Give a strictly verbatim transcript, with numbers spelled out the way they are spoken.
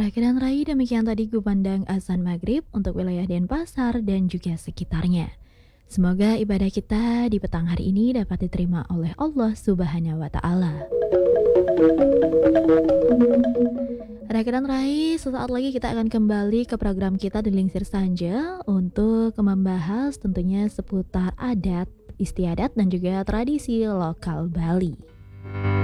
Perhatian Rai, demikian tadi kumandang azan maghrib untuk wilayah Denpasar dan juga sekitarnya. Semoga ibadah kita di petang hari ini dapat diterima oleh Allah Subhanahu wa Ta'ala. Rekan Rai, sesaat lagi kita akan kembali ke program kita di Lingsir Sanja untuk membahas tentunya seputar adat, istiadat dan juga tradisi lokal Bali.